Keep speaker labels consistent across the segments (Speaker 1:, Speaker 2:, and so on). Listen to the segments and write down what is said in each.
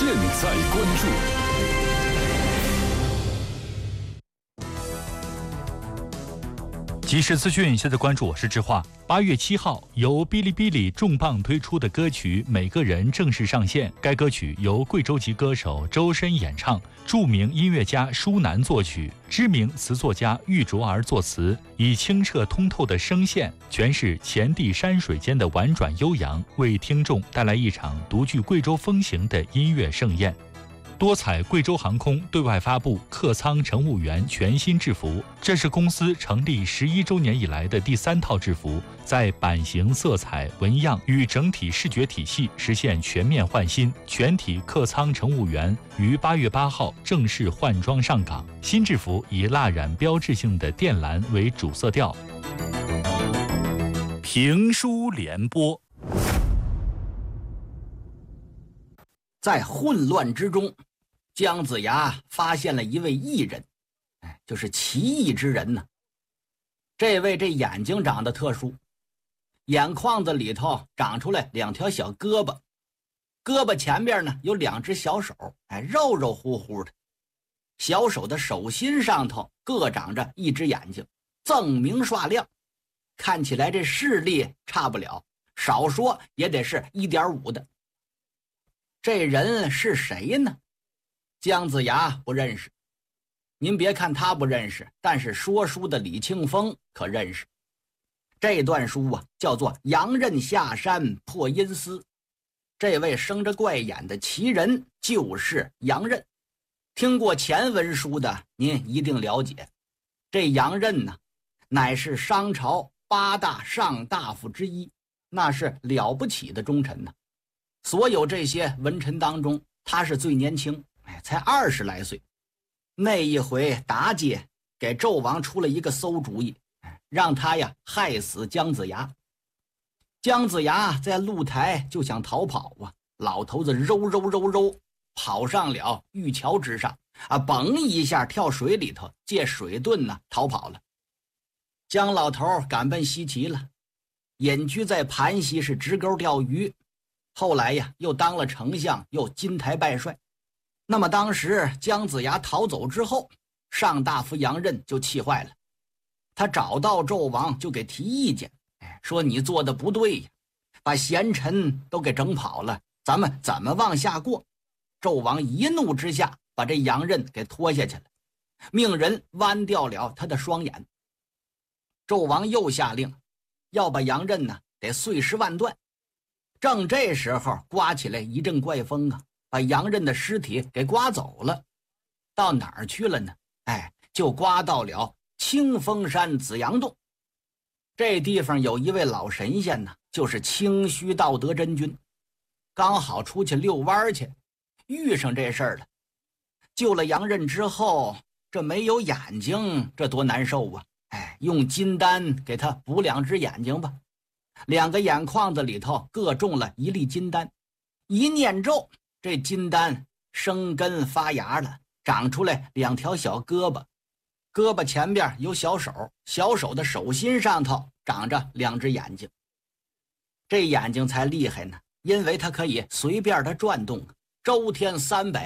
Speaker 1: 现在关注。
Speaker 2: 即时资讯，现在关注，我是智化。8月7号，由哔哩哔哩重磅推出的歌曲《每个人》正式上线。该歌曲由贵州籍歌手周深演唱，著名音乐家舒楠作曲，知名词作家玉卓儿作词，以清澈通透的声线诠释前地山水间的婉转悠扬，为听众带来一场独具贵州风情的音乐盛宴。多彩贵州航空对外发布客舱乘务员全新制服，这是公司成立11周年以来的第3套制服，在版型、色彩、纹样与整体视觉体系实现全面换新。全体客舱乘务员于8月8号正式换装上岗，新制服以蜡染标志性的靛蓝为主色调。评书联播。
Speaker 3: 在混乱之中，姜子牙发现了一位异人，就是奇异之人呢。这位眼睛长得特殊，眼眶子里头长出来2条小胳膊，胳膊前边呢有2只小手，肉肉乎乎的。小手的手心上头各长着1只眼睛，锃明刷亮，看起来这视力差不了，少说也得是1.5的。这人是谁呢？姜子牙不认识。您别看他不认识，但是说书的李庆峰可认识。这段书啊，叫做《杨任下山破阴司》。这位生着怪眼的奇人就是杨任。听过前文书的，您一定了解。这杨任呢，乃是商朝8大上大夫之一，那是了不起的忠臣呢。所有这些文臣当中，他是最年轻，才20来岁。那一回妲己给纣王出了一个馊主意，让他呀害死姜子牙。姜子牙在露台就想逃跑啊，老头子揉跑上了玉桥之上啊，嘣一下跳水里头，借水遁呢逃跑了。姜老头赶奔西岐了，隐居在盘溪是直钩钓鱼。后来呀，又当了丞相，又金台拜帅。那么当时姜子牙逃走之后，上大夫杨任就气坏了，他找到纣王就给提意见，说你做的不对呀，把贤臣都给整跑了，咱们怎么往下过？纣王一怒之下把这杨任给拖下去了，命人剜掉了他的双眼。纣王又下令要把杨任呢得碎尸万段。正这时候刮起来一阵怪风啊，把杨任的尸体给刮走了。到哪儿去了呢？就刮到了清风山紫阳洞。这地方有一位老神仙呢，就是清虚道德真君，刚好出去遛弯去，遇上这事儿了。救了杨任之后，这没有眼睛，这多难受啊！用金丹给他补2只眼睛吧。2个眼眶子里头各种了1粒金丹，一念咒，这金丹生根发芽了，长出来2条小胳膊，胳膊前边有小手，小手的手心上头长着2只眼睛。这眼睛才厉害呢，因为它可以随便的转动，周天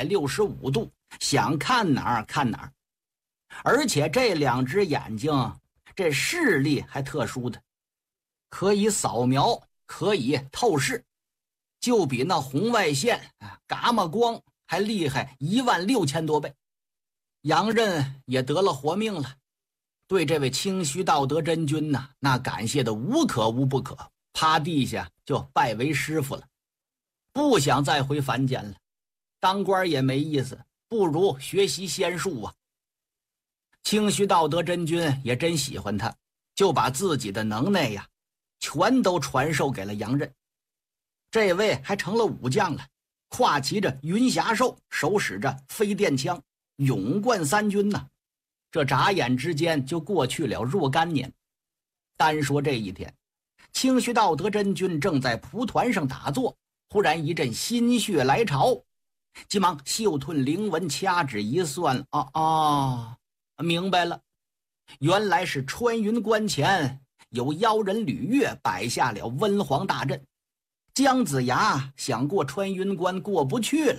Speaker 3: 365度，想看哪儿看哪儿。而且这2只眼睛这视力还特殊的，可以扫描，可以透视，就比那红外线伽马光还厉害16000多倍。杨任也得了活命了，对这位清虚道德真君呢，那感谢的无可无不可，趴地下就拜为师傅了，不想再回凡间了，当官也没意思，不如学习仙术啊。清虚道德真君也真喜欢他，就把自己的能耐呀全都传授给了杨任。这位还成了武将了，跨骑着云霞兽，手使着飞电枪，勇冠3军呢。这眨眼之间就过去了若干年。单说这一天，清虚道德真君正在蒲团上打坐，忽然一阵心血来潮，急忙袖吞灵纹，掐指一算，明白了，原来是穿云关前有妖人吕月摆下了温黄大阵，姜子牙想过穿云关过不去了，